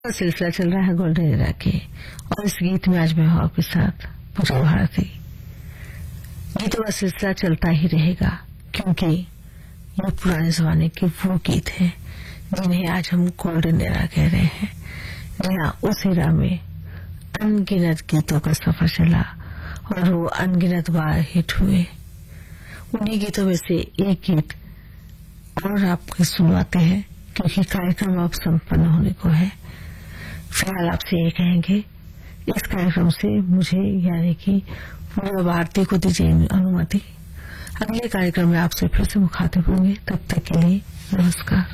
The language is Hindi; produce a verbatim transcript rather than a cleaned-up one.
सिलसिला चल रहा है गोल्डन एरा के, और इस गीत में आज मैं हूं आपके साथ पूजा भारती। गीतों का सिलसिला चलता ही रहेगा क्योंकि ये पुराने जमाने के वो गीत हैं जिन्हें आज हम गोल्डन एरा कह रहे हैं। जहाँ उस एरा में अनगिनत गीतों का सफर चला और वो अनगिनत बार हिट हुए। उन्हीं गीतों में से एक गीत और आपको सुनवाते हैं क्योंकि कार्यक्रम अब संपन्न होने को है। फिलहाल आपसे ये कहेंगे, इस कार्यक्रम से मुझे यानी कि पूजा भारती को दीजिए अनुमति। अगले कार्यक्रम में आपसे फिर से मुखातिब होंगे, तब तक के लिए नमस्कार।